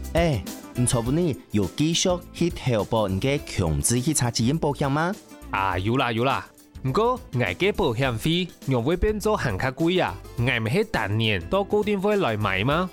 唔錯不呢？有繼續去投保你嘅強制去查基因保險嗎？ 啊，有啦。不過，我嘅保險費又會變做很較貴啊！我唔係當年到固定會來買嗎？